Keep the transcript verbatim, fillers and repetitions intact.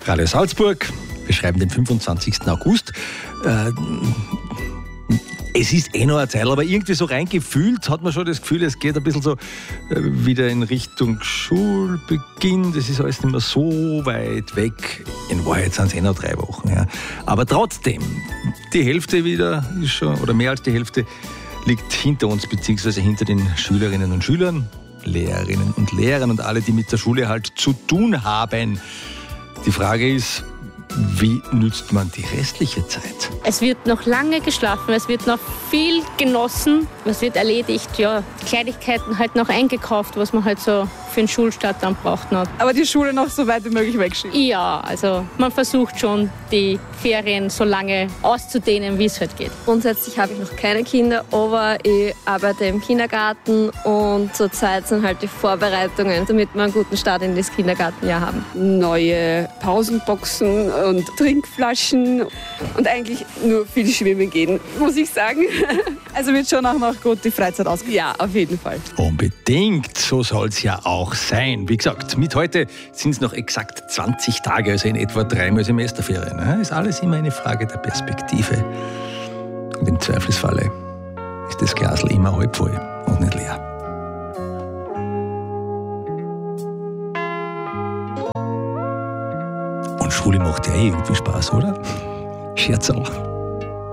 Radio Salzburg, wir schreiben den fünfundzwanzigsten August. Äh, es ist eh noch eine Zeit, aber irgendwie so reingefühlt hat man schon das Gefühl, es geht ein bisschen so äh, wieder in Richtung Schulbeginn. Das ist alles nicht mehr so weit weg. In Wahrheit sind es eh noch drei Wochen. Ja. Aber trotzdem, die Hälfte wieder ist schon, oder mehr als die Hälfte, liegt hinter uns, beziehungsweise hinter den Schülerinnen und Schülern, Lehrerinnen und Lehrern und alle, die mit der Schule halt zu tun haben. Die Frage ist, wie nützt man die restliche Zeit? Es wird noch lange geschlafen, es wird noch viel genossen, es wird erledigt, ja, Kleinigkeiten halt noch eingekauft, was man halt so für den Schulstart dann braucht noch. Aber die Schule noch so weit wie möglich wegschieben? Ja, also man versucht schon, die Ferien so lange auszudehnen, wie es halt geht. Grundsätzlich habe ich noch keine Kinder, aber ich arbeite im Kindergarten und zurzeit sind halt die Vorbereitungen, damit wir einen guten Start in das Kindergartenjahr haben. Neue Pausenboxen und Trinkflaschen und eigentlich nur viel schwimmen gehen, muss ich sagen. Also wird schon auch noch gut die Freizeit ausgehen. Ja, auf jeden Fall. Unbedingt, so soll es ja auch sein. Wie gesagt, mit heute sind es noch exakt zwanzig Tage, also in etwa dreimal Semesterferien. Das ist alles immer eine Frage der Perspektive. Und im Zweifelsfalle ist das Glasl immer halb voll und nicht leer. Und Schule macht ja eh irgendwie Spaß, oder? Scherzerl.